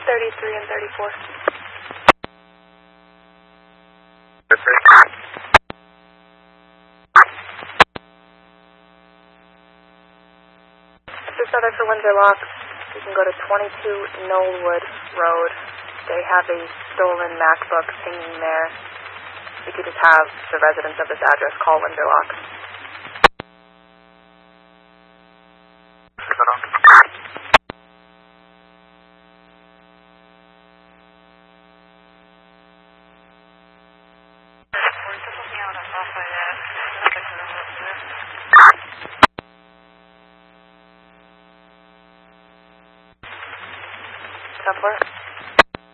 33 and 34. Just other for Windsor Lock, you can go to 22 Knollwood Road. They have a stolen MacBook hanging there. You could just have the residents of this address call Windsor Lock. Tough work.